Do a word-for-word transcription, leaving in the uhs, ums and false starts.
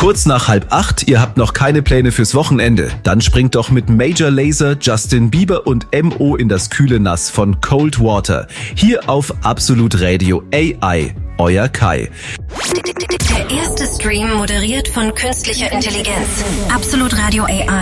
Kurz nach halb acht, ihr habt noch keine Pläne fürs Wochenende. Dann springt doch mit Major Lazer, Justin Bieber und M O in das kühle Nass von Cold Water. Hier auf Absolut Radio A I. Euer Kai. Der erste Stream moderiert von künstlicher Intelligenz. Absolut Radio A I.